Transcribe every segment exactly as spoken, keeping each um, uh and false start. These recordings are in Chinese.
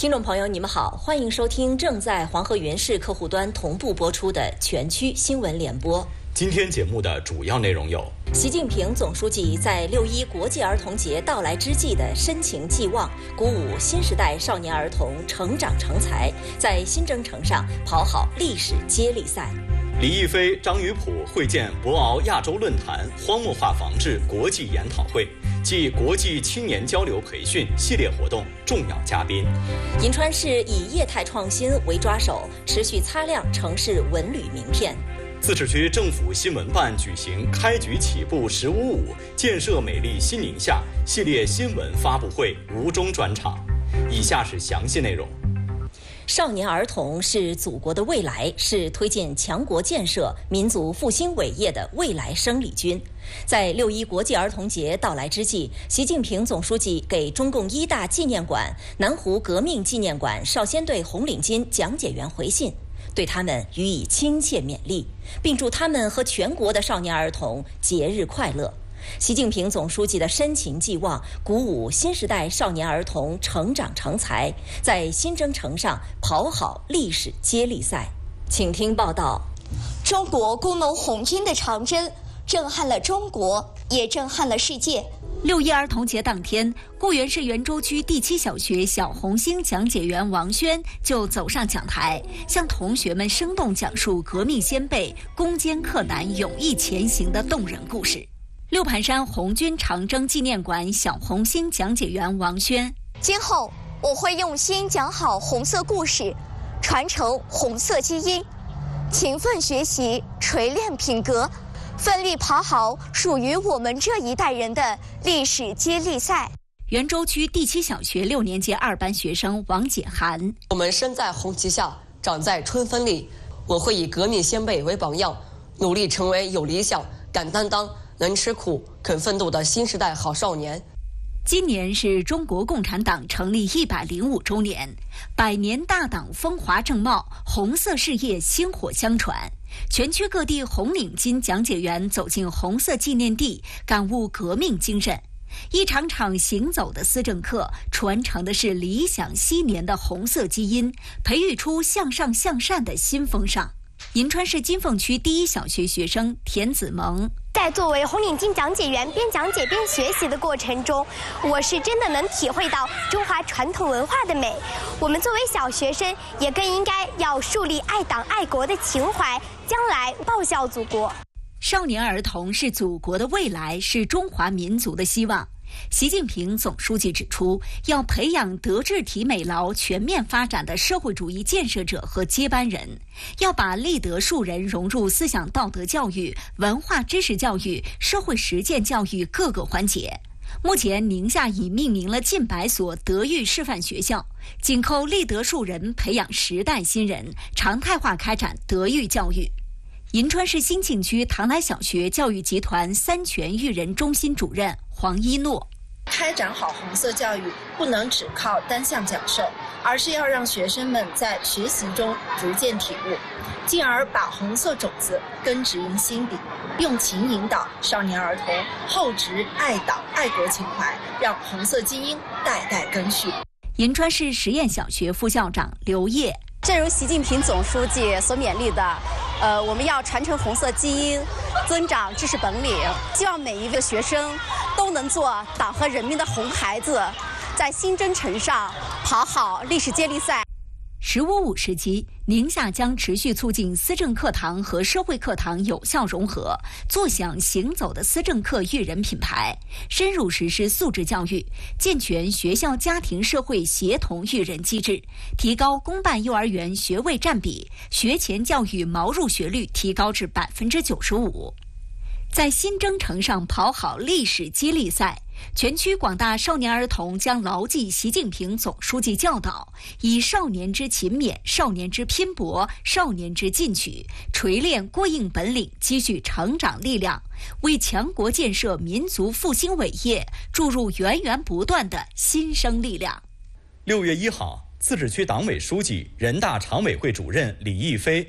听众朋友，你们好，欢迎收听正在黄河源市客户端同步播出的全区新闻联播。 今天节目的主要内容有： 习近平总书记在六一国际儿童节到来之际的深情寄望，鼓舞新时代少年儿童成长成才，在新征程上跑好历史接力赛。 李毅飞、张宇普会见博鳌亚洲论坛荒漠化防治国际研讨会暨国际青年交流培训系列活动重要嘉宾。 银川市以业态创新为抓手，持续擦亮城市文旅名片。 自治区政府新闻办举行开局起步十五五建设美丽新宁夏系列新闻发布会吴中专场。以下是详细内容。 少年儿童是祖国的未来，是推进强国建设、民族复兴伟业的未来生力军。在六一国际儿童节到来之际，习近平总书记给中共一大纪念馆、南湖革命纪念馆少先队红领巾讲解员回信，对他们予以亲切勉励，并祝他们和全国的少年儿童节日快乐。习近平总书记的深情寄望，鼓舞新时代少年儿童成长成才，在新征程上跑好历史接力赛。请听报道。 中国工农红军的长征震撼了中国，也震撼了世界。 六一儿童节当天，固原市袁州区第七小学小红星讲解员王轩就走上讲台，向同学们生动讲述革命先辈攻坚克难、勇毅前行的动人故事。六盘山红军长征纪念馆小红星讲解员王轩： 今后我会用心讲好红色故事，传承红色基因，勤奋学习，锤炼品格，奋力跑好属于我们这一代人的历史接力赛。 袁州区第七小学六年级二班学生王解涵： 我们身在红旗下，长在春风里。我会以革命先辈为榜样，努力成为有理想、敢担当、能吃苦、肯奋斗的新时代好少年。 今年是中国共产党成立一百零五周年，百年大党风华正茂，红色事业薪火相传。全区各地红领巾讲解员走进红色纪念地，感悟革命精神。一场场行走的思政课，传承的是理想昔年的红色基因，培育出向上向善的新风尚。银川市金凤区第一小学学生田子萌： 在作为红领巾讲解员边讲解边学习的过程中，我是真的能体会到中华传统文化的美。我们作为小学生，也更应该要树立爱党爱国的情怀，将来报效祖国。 少年儿童是祖国的未来，是中华民族的希望。习近平总书记指出，要培养德智体美劳全面发展的社会主义建设者和接班人，要把立德树人融入思想道德教育、文化知识教育、社会实践教育各个环节。目前，宁夏已命名了近百所德育示范学校，紧扣立德树人，培养时代新人，常态化开展德育教育。银川市兴庆区唐来小学教育集团三全育人中心主任黄一诺： 开展好红色教育，不能只靠单项讲授，而是要让学生们在学习中逐渐体悟，进而把红色种子根植于心底，用情引导少年儿童厚植爱党爱国情怀，让红色基因代代根续。 银川市实验小学副校长刘烨： 正如习近平总书记所勉励的，呃，我们要传承红色基因，增长知识本领，希望每一位学生都能做党和人民的红孩子，在新征程上跑好历史接力赛。 十五五时期，宁夏将持续促进思政课堂和社会课堂有效融合，坐享行走的思政课育人品牌，深入实施素质教育，健全学校家庭社会协同育人机制，提高公办幼儿园学位占比，学前教育毛入学率提高至百分之九十五。在新征程上跑好历史接力赛，全区广大少年儿童将牢记习近平总书记教导，以少年之勤勉、少年之拼搏、少年之进取，锤炼过硬本领，积蓄成长力量，为强国建设、民族复兴伟业注入源源不断的新生力量。 六月一号，自治区党委书记、人大常委会主任李毅飞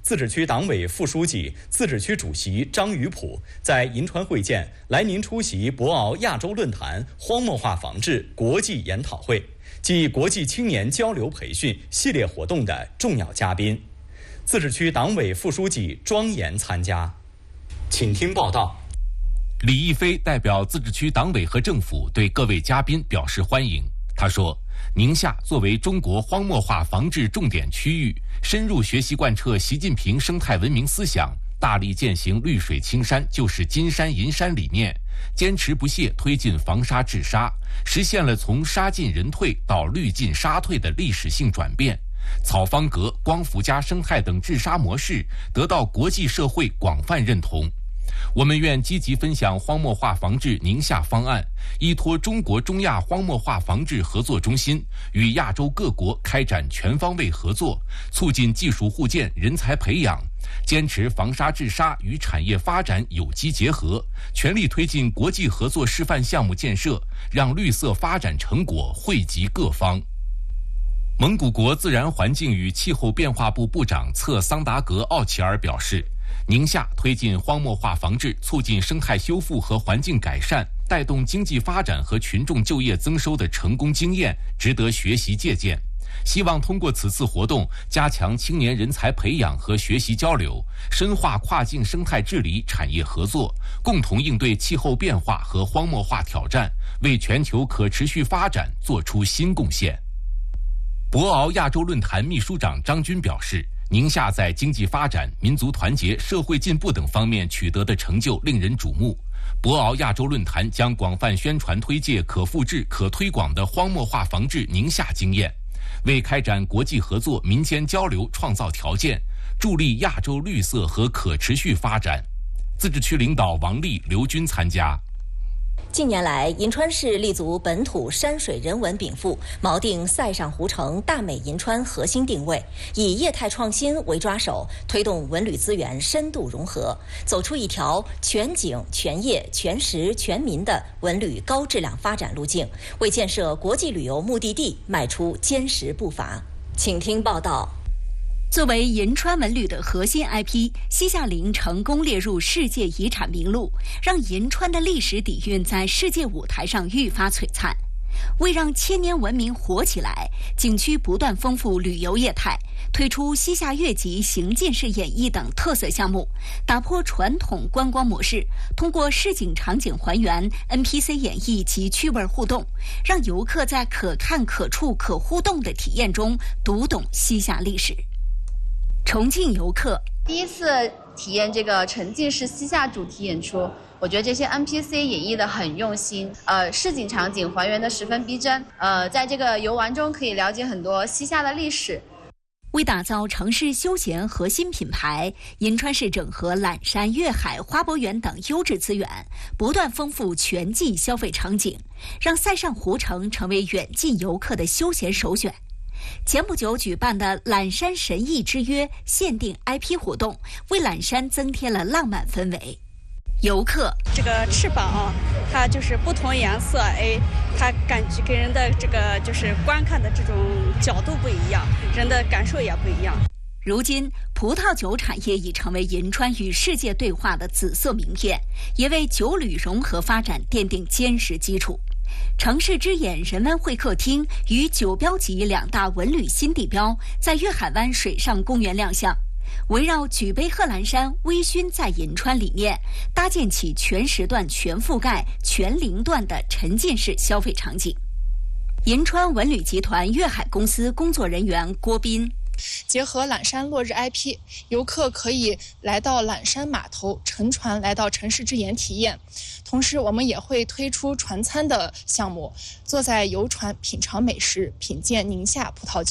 自治区党委副书记、自治区主席张宇普在银川会见来宁出席博鳌亚洲论坛荒漠化防治国际研讨会暨国际青年交流培训系列活动的重要嘉宾。自治区党委副书记庄严参加。请听报道。 李毅飞代表自治区党委和政府对各位嘉宾表示欢迎。他说，宁夏作为中国荒漠化防治重点区域，深入学习贯彻习近平生态文明思想，大力践行绿水青山就是金山银山理念，坚持不懈推进防沙治沙，实现了从沙进人退到绿进沙退的历史性转变。草方阁、光伏加生态等治沙模式得到国际社会广泛认同。我们愿积极分享荒漠化防治宁夏方案，依托中国中亚荒漠化防治合作中心，与亚洲各国开展全方位合作，促进技术互鉴、人才培养，坚持防沙治沙与产业发展有机结合，全力推进国际合作示范项目建设，让绿色发展成果惠及各方。蒙古国自然环境与气候变化部部长策桑达格奥齐尔表示，宁夏推进荒漠化防治，促进生态修复和环境改善，带动经济发展和群众就业增收的成功经验值得学习借鉴。希望通过此次活动，加强青年人才培养和学习交流，深化跨境生态治理产业合作，共同应对气候变化和荒漠化挑战，为全球可持续发展做出新贡献。博鳌亚洲论坛秘书长张军表示，宁夏在经济发展、民族团结、社会进步等方面取得的成就令人瞩目。博鳌亚洲论坛将广泛宣传推介可复制、可推广的荒漠化防治宁夏经验，为开展国际合作、民间交流创造条件，助力亚洲绿色和可持续发展。自治区领导王丽、刘军参加。 近年来，银川市立足本土山水人文禀赋，锚定塞上湖城大美银川核心定位，以业态创新为抓手，推动文旅资源深度融合，走出一条全景、全业、全时、全民的文旅高质量发展路径，为建设国际旅游目的地迈出坚实步伐。请听报道。 作为银川文旅的核心 I P， 西夏陵成功列入世界遗产名录，让银川的历史底蕴在世界舞台上愈发璀璨。为让千年文明活起来，景区不断丰富旅游业态，推出西夏越级行进式演绎等特色项目，打破传统观光模式，通过市井场景还原、N P C 演绎及趣味互动，让游客在可看、可触、可互动的体验中读懂西夏历史。重庆游客第一次体验这个沉浸式西夏主题演出，我觉得这些 N P C 演绎的很用心，呃，市井场景还原的十分逼真，呃，在这个游玩中可以了解很多西夏的历史。 为打造城市休闲核心品牌，银川市整合览山、粤海、花博园等优质资源，不断丰富全季消费场景，让塞上湖城成为远近游客的休闲首选。前不久举办的览山神异之约限定 I P 活动，为览山增添了浪漫氛围。游客这个翅膀啊，它就是不同颜色，哎，它感觉给人的这个就是观看的这种角度不一样，人的感受也不一样。 如今，葡萄酒产业已成为银川与世界对话的紫色名片，也为酒旅融合发展奠定坚实基础。城市之眼人文会客厅与九标级两大文旅新地标在粤海湾水上公园亮相，围绕举杯贺蓝山、微醺在银川理念，搭建起全时段、全覆盖、全龄段的沉浸式消费场景。银川文旅集团粤海公司工作人员郭斌。 结合览山落日 I P， 游客可以来到览山码头乘船来到城市之眼体验。同时，我们也会推出船餐的项目，坐在游船品尝美食，品鉴宁夏葡萄酒。